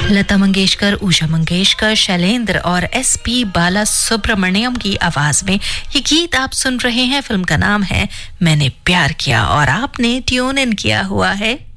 लता मंगेशकर, उषा मंगेशकर, शैलेंद्र और एसपी बालासुब्रमण्यम की आवाज में ये गीत आप सुन रहे हैं। फिल्म का नाम है मैंने प्यार किया और आपने ट्यून इन किया हुआ है